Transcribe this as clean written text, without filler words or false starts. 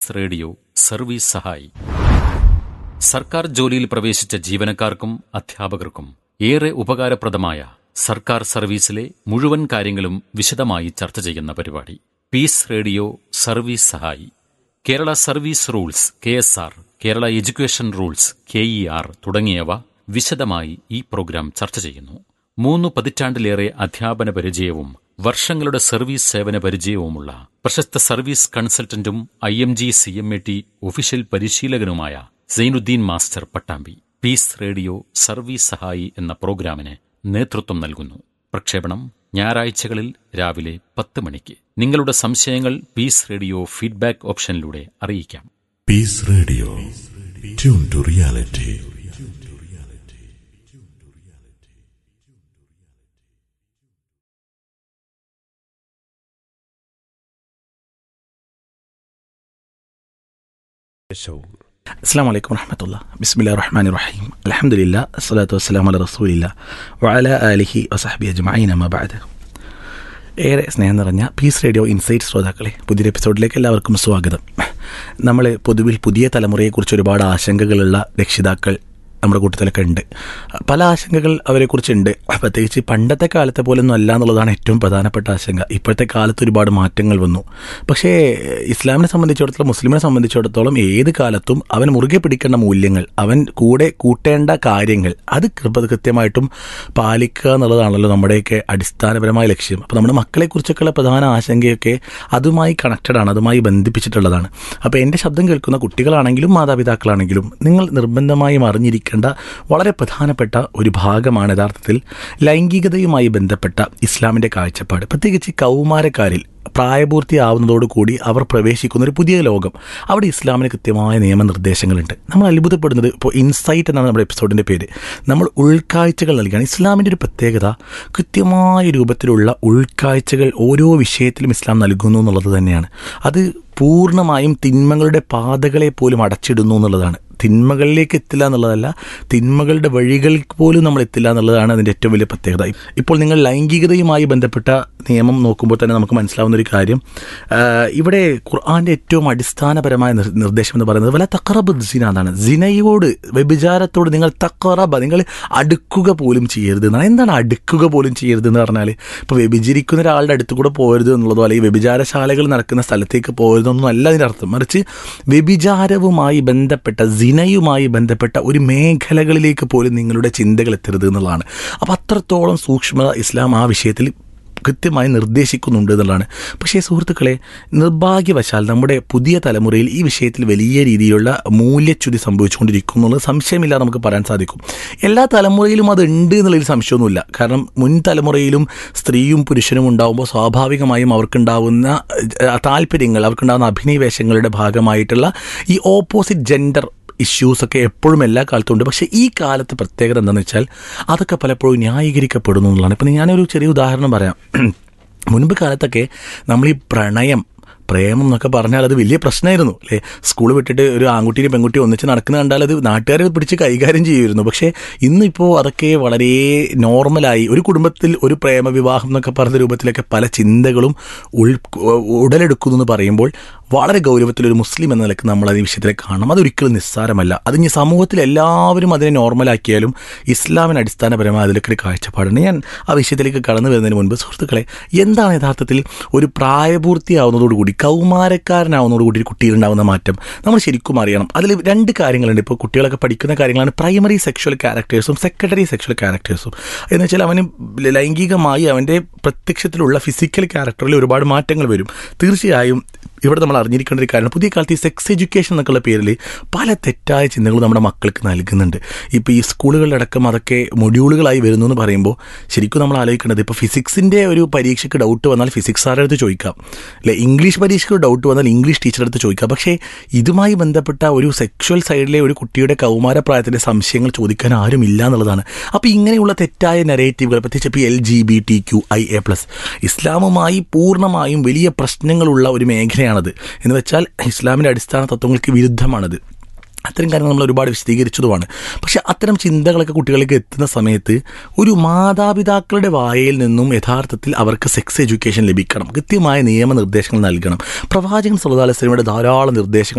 Radio service സഹായി. സർക്കാർ ജോലിയിൽ പ്രവേശിച്ച ജീവനക്കാർക്കും അധ്യാപകർക്കും ഏറെ ഉപകാരപ്രദമായ സർക്കാർ സർവീസിലെ മുഴുവൻ കാര്യങ്ങളും വിശദമായി ചർച്ച ചെയ്യുന്ന പരിപാടി പീസ് റേഡിയോ സർവീസ് സഹായി. Kerala service rules KSR, Kerala education rules KER തുടങ്ങിയവ വിശദമായി ഈ പ്രോഗ്രാം ചർച്ച ചെയ്യുന്നു. 3 പതിറ്റാണ്ടിലേറെ അധ്യാപന പരിചയവും വർഷങ്ങളുടെ സർവീസ് സേവന പരിചയവുമുള്ള പ്രശസ്ത service കൺസൾട്ടന്റും IMG CMAT official പരിശീലകനുമായ Zainuddin master Pattambi piece radio service സഹായി എന്ന പ്രോഗ്രാമിന് നേതൃത്വം നൽകുന്നു. പ്രക്ഷേപണം ഞായറാഴ്ചകളിൽ രാവിലെ 10 മണിക്ക്. നിങ്ങളുടെ സംശയങ്ങൾ പീസ് റേഡിയോ ഫീഡ്ബാക്ക് ഓപ്ഷനിലൂടെ അറിയിക്കാം. Piece radio, tune to reality. അസ്സലാമു അലൈക്കും വറഹ്മത്തുള്ളാഹി. ബിസ്മില്ലാഹിർ റഹ്മാനിർ റഹീം. അൽഹംദുലില്ലാഹ് വസ്സലാത്തു വസ്സലാമു അലാ റസൂലില്ലാഹ് വഅലാ ആലിഹി വസഹ്ബിഹി അജ്മഈൻ. അമ്മാ ബഅദ്. ഏറെ സ്നേഹം നിറഞ്ഞ പീസ് റേഡിയോ ഇൻസൈറ്റ് ശ്രോതാക്കളെ, പുതിയൊരു എപ്പിസോഡിലേക്ക് എല്ലാവർക്കും സ്വാഗതം. നമ്മൾ പൊതുവിൽ പുതിയ തലമുറയെക്കുറിച്ച് ഒരുപാട് ആശങ്കകളുള്ള രക്ഷിതാക്കൾ നമ്മുടെ കൂട്ടത്തിലൊക്കെ ഉണ്ട്. പല ആശങ്കകൾ അവരെക്കുറിച്ചുണ്ട്. പ്രത്യേകിച്ച് പണ്ടത്തെ കാലത്തെ പോലൊന്നും അല്ല എന്നുള്ളതാണ് ഏറ്റവും പ്രധാനപ്പെട്ട ആശങ്ക. ഇപ്പോഴത്തെ കാലത്ത് ഒരുപാട് മാറ്റങ്ങൾ വന്നു. പക്ഷേ ഇസ്ലാമിനെ സംബന്ധിച്ചിടത്തോളം, മുസ്ലിമിനെ സംബന്ധിച്ചിടത്തോളം ഏത് കാലത്തും അവൻ മുറുകെ പിടിക്കേണ്ട മൂല്യങ്ങൾ, അവൻ കൂടെ കൂട്ടേണ്ട കാര്യങ്ങൾ, അത് കൃത്യമായിട്ടും പാലിക്കുക എന്നുള്ളതാണല്ലോ നമ്മുടെയൊക്കെ അടിസ്ഥാനപരമായ ലക്ഷ്യം. അപ്പോൾ നമ്മുടെ മക്കളെക്കുറിച്ചൊക്കെയുള്ള പ്രധാന ആശങ്കയൊക്കെ അതുമായി കണക്റ്റഡാണ്, അതുമായി ബന്ധിപ്പിച്ചിട്ടുള്ളതാണ്. അപ്പോൾ എൻ്റെ ശബ്ദം കേൾക്കുന്ന കുട്ടികളാണെങ്കിലും മാതാപിതാക്കളാണെങ്കിലും നിങ്ങൾ നിർബന്ധമായും അറിഞ്ഞിരിക്കുക വളരെ പ്രധാനപ്പെട്ട ഒരു ഭാഗമാണ് യഥാർത്ഥത്തിൽ ലൈംഗികതയുമായി ബന്ധപ്പെട്ട ഇസ്ലാമിൻ്റെ കാഴ്ചപ്പാട്. പ്രത്യേകിച്ച് കൗമാരക്കാരിൽ പ്രായപൂർത്തിയാവുന്നതോടുകൂടി അവർ പ്രവേശിക്കുന്ന ഒരു പുതിയ ലോകം. അവിടെ ഇസ്ലാമിന് കൃത്യമായ നിയമനിർദ്ദേശങ്ങളുണ്ട്. നമ്മൾ അത്ഭുതപ്പെടുന്നത്, ഇപ്പോൾ ഇൻസൈറ്റ് എന്നാണ് നമ്മുടെ എപ്പിസോഡിൻ്റെ പേര്, നമ്മൾ ഉൾക്കാഴ്ചകൾ നൽകുകയാണ്. ഇസ്ലാമിൻ്റെ ഒരു പ്രത്യേകത കൃത്യമായ രൂപത്തിലുള്ള ഉൾക്കാഴ്ചകൾ ഓരോ വിഷയത്തിലും ഇസ്ലാം നൽകുന്നു എന്നുള്ളത് തന്നെയാണ്. അത് പൂർണ്ണമായും തിന്മകളുടെ പാതകളെ പോലും അടച്ചിടുന്നു എന്നുള്ളതാണ്. തിന്മകളിലേക്ക് എത്തില്ല എന്നുള്ളതല്ല, തിന്മകളുടെ വഴികൾക്ക് പോലും നമ്മൾ എത്തില്ല എന്നുള്ളതാണ് അതിൻ്റെ ഏറ്റവും വലിയ പ്രത്യേകത. ഇപ്പോൾ നിങ്ങൾ ലൈംഗികതയുമായി ബന്ധപ്പെട്ട നിയമം നോക്കുമ്പോൾ തന്നെ നമുക്ക് മനസ്സിലാവുന്ന ഒരു കാര്യം, ഇവിടെ ഖുർആൻ്റെ ഏറ്റവും അടിസ്ഥാനപരമായ നിർദ്ദേശം എന്ന് പറയുന്നത് വല തഖറബ് സിന എന്നാണ്. സിനയോട്, വ്യഭിചാരത്തോട് നിങ്ങൾ നിങ്ങൾ അടുക്കുക പോലും ചെയ്യരുത് എന്നാണ്. എന്താണ് അടുക്കുക പോലും ചെയ്യരുത് എന്ന് പറഞ്ഞാൽ, ഇപ്പോൾ വ്യഭിചരിക്കുന്ന ഒരാളുടെ അടുത്ത് കൂടെ പോകരുത് എന്നുള്ളതോ അല്ലെങ്കിൽ വ്യഭിചാരശാലകൾ നടക്കുന്ന സ്ഥലത്തേക്ക് പോകരുതെന്നൊന്നും അല്ല അതിൻ്റെ അർത്ഥം. മറിച്ച് വ്യഭിചാരവുമായി ബന്ധപ്പെട്ട, സിനയുമായി ബന്ധപ്പെട്ട ഒരു മേഖലകളിലേക്ക് പോലും നിങ്ങളുടെ ചിന്തകൾ എത്തരുത് എന്നുള്ളതാണ്. അപ്പോൾ അത്രത്തോളം സൂക്ഷ്മത ഇസ്ലാം ആ വിഷയത്തിൽ കൃത്യമായി നിർദ്ദേശിക്കുന്നുണ്ട് എന്നുള്ളതാണ്. പക്ഷേ സുഹൃത്തുക്കളെ, നിർഭാഗ്യവശാൽ നമ്മുടെ പുതിയ തലമുറയിൽ ഈ വിഷയത്തിൽ വലിയ രീതിയിലുള്ള മൂല്യച്യുതി സംഭവിച്ചുകൊണ്ടിരിക്കുന്നു എന്നുള്ളത് സംശയമില്ലാതെ നമുക്ക് പറയാൻ സാധിക്കും. എല്ലാ തലമുറയിലും അത് ഉണ്ട് എന്നുള്ളതിൽ സംശയമൊന്നുമില്ല. കാരണം മുൻ തലമുറയിലും സ്ത്രീയും പുരുഷനും ഉണ്ടാകുമ്പോൾ സ്വാഭാവികമായും അവർക്കുണ്ടാവുന്ന താല്പര്യങ്ങൾ, അവർക്കുണ്ടാകുന്ന അഭിനിവേശങ്ങളുടെ ഭാഗമായിട്ടുള്ള ഈ ഓപ്പോസിറ്റ് ജെൻഡർ ഇഷ്യൂസൊക്കെ എപ്പോഴും എല്ലാ കാലത്തും ഉണ്ട്. പക്ഷേ ഈ കാലത്ത് പ്രത്യേകത എന്താണെന്ന് വെച്ചാൽ അതൊക്കെ പലപ്പോഴും ന്യായീകരിക്കപ്പെടുന്നു എന്നുള്ളതാണ്. ഇപ്പം ഞാനൊരു ചെറിയ ഉദാഹരണം പറയാം. മുൻപ് കാലത്തൊക്കെ നമ്മൾ ഈ പ്രേമം എന്നൊക്കെ പറഞ്ഞാൽ അത് വലിയ പ്രശ്നമായിരുന്നു അല്ലേ. സ്കൂൾ വിട്ടിട്ട് ഒരു ആൺകുട്ടിയും പെൺകുട്ടിയും ഒന്നിച്ച് നടക്കുന്ന കണ്ടാൽ അത് നാട്ടുകാരെ പിടിച്ച് കൈകാര്യം ചെയ്യുമായിരുന്നു. പക്ഷേ ഇന്നിപ്പോൾ അതൊക്കെ വളരെ നോർമലായി. ഒരു കുടുംബത്തിൽ ഒരു പ്രേമവിവാഹം എന്നൊക്കെ പറഞ്ഞ രൂപത്തിലൊക്കെ പല ചിന്തകളും ഉടലെടുക്കുന്നു എന്ന് പറയുമ്പോൾ വളരെ ഗൗരവത്തിലൊരു മുസ്ലിം എന്ന നിലയ്ക്ക് നമ്മൾ ഈ വിഷയത്തിലേക്ക് കാണണം. അതൊരിക്കലും നിസ്സാരമല്ല. അതിന് സമൂഹത്തിൽ എല്ലാവരും അതിനെ നോർമലാക്കിയാലും ഇസ്ലാമിന് അടിസ്ഥാനപരമായ അതിലൊക്കെ ഒരു കാഴ്ചപ്പാടുണ്ട്. ഞാൻ ആ വിഷയത്തിലേക്ക് കടന്നു വരുന്നതിന് മുൻപ് സുഹൃത്തുക്കളെ, എന്താണ് യഥാർത്ഥത്തിൽ ഒരു പ്രായപൂർത്തിയാവുന്നതോടുകൂടി, കൗമാരക്കാരനാവുന്നതോടുകൂടി കുട്ടിയിലുണ്ടാവുന്ന മാറ്റം നമ്മൾ ശരിക്കും അറിയണം. അതിൽ 2 കാര്യങ്ങളുണ്ട്. ഇപ്പോൾ കുട്ടികളൊക്കെ പഠിക്കുന്ന കാര്യങ്ങളാണ് പ്രൈമറി സെക്ഷൽ ക്യാരക്ടേഴ്സും സെക്കൻഡറി സെക്ഷൽ ക്യാരക്ടേഴ്സും. എന്ന് വെച്ചാൽ അവന് ലൈംഗികമായി അവൻ്റെ പ്രത്യക്ഷത്തിലുള്ള ഫിസിക്കൽ ക്യാരക്ടറിൽ ഒരുപാട് മാറ്റങ്ങൾ വരും. തീർച്ചയായും ഇവിടെ നമ്മൾ അറിഞ്ഞിരിക്കേണ്ട ഒരു കാര്യമാണ്, പുതിയ കാലത്ത് ഈ സെക്സ് എഡ്യൂക്കേഷൻ എന്നൊക്കെയുള്ള പേരിൽ പല തെറ്റായ ചിന്തകളും നമ്മുടെ മക്കൾക്ക് നൽകുന്നുണ്ട്. ഇപ്പോൾ ഈ സ്കൂളുകളിലടക്കം അതൊക്കെ മൊഡ്യൂളുകളായി വരുന്നു എന്ന് പറയുമ്പോൾ ശരിക്കും നമ്മൾ ആലോചിക്കേണ്ടത്, ഇപ്പോൾ ഫിസിക്സിൻ്റെ ഒരു പരീക്ഷയ്ക്ക് ഡൗട്ട് വന്നാൽ ഫിസിക്സ് സാറിൻ്റെ അടുത്ത് ചോദിക്കാം അല്ലെ, ഇംഗ്ലീഷ് പരീക്ഷയ്ക്ക് ഡൗട്ട് വന്നാൽ ഇംഗ്ലീഷ് ടീച്ചറുടെ അടുത്ത് ചോദിക്കാം. പക്ഷേ ഇതുമായി ബന്ധപ്പെട്ട ഒരു സെക്ഷൽ സൈഡിലെ ഒരു കുട്ടിയുടെ കൗമാരപ്രായത്തിൻ്റെ സംശയങ്ങൾ ചോദിക്കാൻ ആരും ഇല്ല എന്നുള്ളതാണ്. അപ്പോൾ ഇങ്ങനെയുള്ള തെറ്റായ നെറേറ്റീവുകൾ, പ്രത്യേകിച്ച് ഇപ്പോൾ LGBTQIA+, ഇസ്ലാമുമായി പൂർണ്ണമായും വലിയ പ്രശ്നങ്ങളുള്ള ഒരു മേഖലയാണത്. എന്ന് വെച്ചാൽ ഇസ്ലാമിൻ്റെ അടിസ്ഥാന തത്വങ്ങൾക്ക് വിരുദ്ധമാണത്. അത്തരം കാര്യങ്ങൾ നമ്മൾ ഒരുപാട് വിശദീകരിച്ചതുമാണ്. പക്ഷെ അത്തരം ചിന്തകളൊക്കെ കുട്ടികളിലേക്ക് എത്തുന്ന സമയത്ത് ഒരു മാതാപിതാക്കളുടെ വായയിൽ നിന്നും യഥാർത്ഥത്തിൽ അവർക്ക് സെക്സ് എഡ്യൂക്കേഷൻ ലഭിക്കണം, കൃത്യമായ നിയമനിർദ്ദേശങ്ങൾ നൽകണം. പ്രവാചകൻ സല്ലല്ലാഹു അലൈഹി വസല്ലമയുടെ ധാരാളം നിർദ്ദേശങ്ങൾ